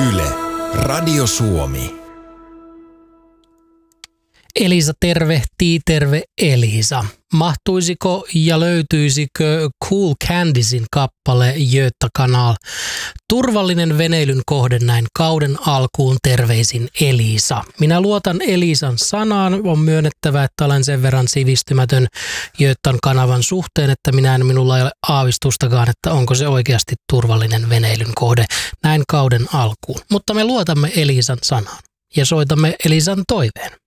Yle, Radio Suomi. Elisa tervehtii, terve Elisa. Mahtuisiko ja löytyisikö Cool Candisin kappale Göta Kanal? Turvallinen veneilyn kohde näin kauden alkuun, terveisin Elisa. Minä luotan Elisan sanaan. On myönnettävä, että olen sen verran sivistymätön Götan kanavan suhteen, että minulla ei ole aavistustakaan, että onko se oikeasti turvallinen veneilyn kohde näin kauden alkuun. Mutta me luotamme Elisan sanaan ja soitamme Elisan toiveen.